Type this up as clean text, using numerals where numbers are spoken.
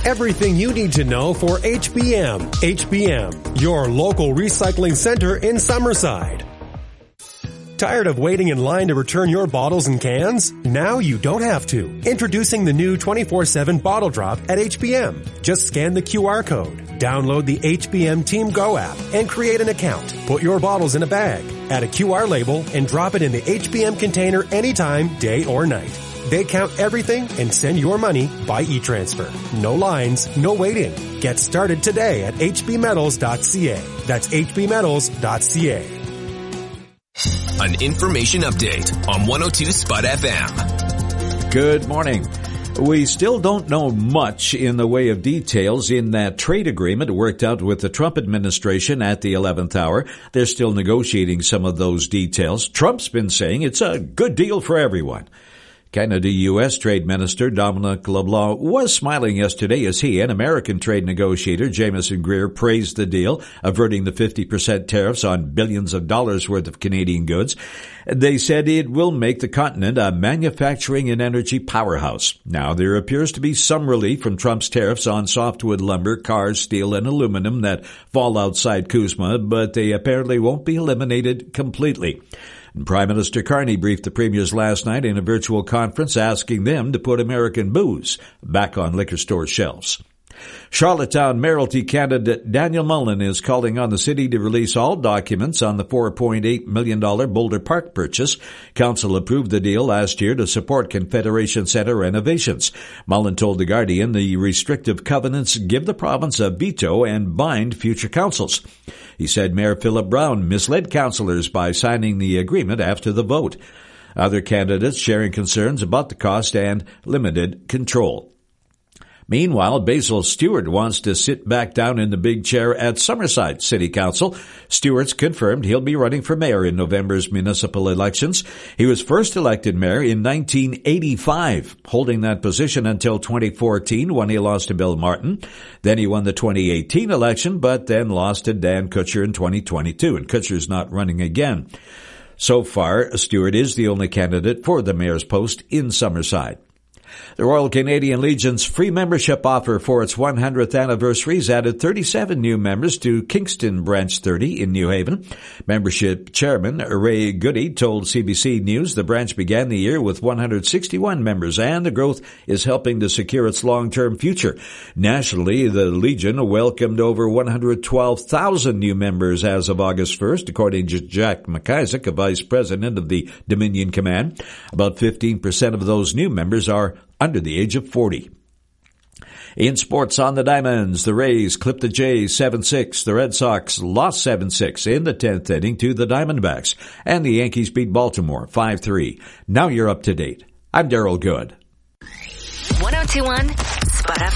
Everything you need to know for HBM. HBM, your local recycling center in Summerside. Tired of waiting in line to return your bottles and cans? Now you don't have to. Introducing the new 24/7 Bottle Drop at HBM. Just scan the QR code, download the HBM Team Go app, and create an account. Put your bottles in a bag, add a QR label, and drop it in the HBM container anytime, day or night. They count everything and send your money by e-transfer. No lines, no waiting. Get started today at hbmetals.ca. That's hbmetals.ca. An information update on 102 Spud FM. Good morning. We still don't know much in the way of details in that trade agreement worked out with the Trump administration at the 11th hour. They're still negotiating some of those details. Trump's been saying it's a good deal for everyone. Canada-U.S. Trade Minister Dominic LeBlanc was smiling yesterday as he and American trade negotiator Jameson Greer praised the deal, averting the 50% tariffs on billions of dollars worth of Canadian goods. They said it will make the continent a manufacturing and energy powerhouse. Now, there appears to be some relief from Trump's tariffs on softwood lumber, cars, steel, and aluminum that fall outside CUSMA, but they apparently won't be eliminated completely. Prime Minister Carney briefed the premiers last night in a virtual conference asking them to put American booze back on liquor store shelves. Charlottetown mayoralty candidate Daniel Mullen is calling on the city to release all documents on the $4.8 million Boulder Park purchase. Council approved the deal last year to support Confederation Center renovations. Mullen told The Guardian the restrictive covenants give the province a veto and bind future councils. He said Mayor Philip Brown misled councillors by signing the agreement after the vote. Other candidates sharing concerns about the cost and limited control. Meanwhile, Basil Stewart wants to sit back down in the big chair at Summerside City Council. Stewart's confirmed he'll be running for mayor in November's municipal elections. He was first elected mayor in 1985, holding that position until 2014 when he lost to Bill Martin. Then he won the 2018 election, but then lost to Dan Kutcher in 2022, and Kutcher's not running again. So far, Stewart is the only candidate for the mayor's post in Summerside. The Royal Canadian Legion's free membership offer for its 100th anniversary has added 37 new members to Kingston Branch 30 in New Haven. Membership chairman Ray Goody told CBC News the branch began the year with 161 members, and the growth is helping to secure its long-term future. Nationally, the Legion welcomed over 112,000 new members as of August 1st, according to Jack McIsaac, a vice president of the Dominion Command. About 15% of those new members are under the age of 40. In sports on the Diamonds, the Rays clipped the Jays 7-6. The Red Sox lost 7-6 in the 10th inning to the Diamondbacks. And the Yankees beat Baltimore 5-3. Now you're up to date. I'm Daryl Good. 1021 Spud FM.